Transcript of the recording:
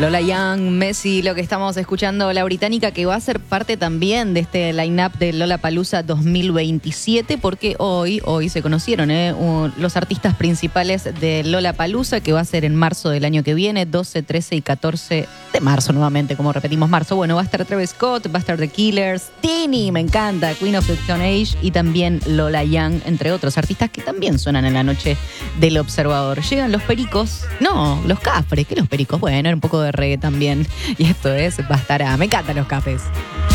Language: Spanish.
Lola Young, Messi, lo que estamos escuchando, la británica, que va a ser parte también de este line-up de Lollapalooza 2027, porque hoy se conocieron los artistas principales de Lollapalooza, que va a ser en marzo del año que viene, 12, 13 y 14 de marzo nuevamente, como repetimos marzo. Bueno, va a estar Travis Scott, va a estar The Killers, Tini, me encanta, Queen of the Stone Age y también Lola Young, entre otros artistas que también suenan en la noche del Observador. Llegan los Pericos, no, los Cafres, ¿qué los Pericos? Bueno, era un poco de reggae también. Y esto es Bastará. Me encantan los cafés.